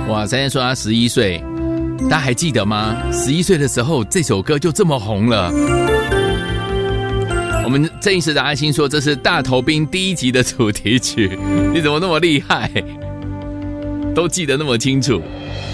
哇，珊珊说他11岁，大家还记得吗？11岁的时候，这首歌就这么红了。我们正义时的阿星说，这是大头兵第1集的主题曲，你怎么那么厉害，都记得那么清楚？